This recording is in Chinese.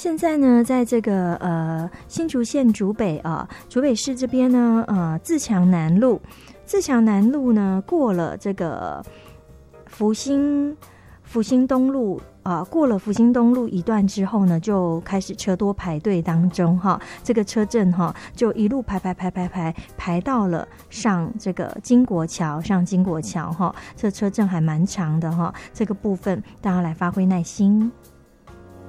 现在呢，在这个新竹县竹北啊，竹北市这边呢，自强南路呢，过了这个福兴东路过了福兴东路一段之后呢，就开始车多排队当中哈，这个车阵哈就一路排到了上这个金国桥哈，这车阵还蛮长的哈，这个部分大家来发挥耐心。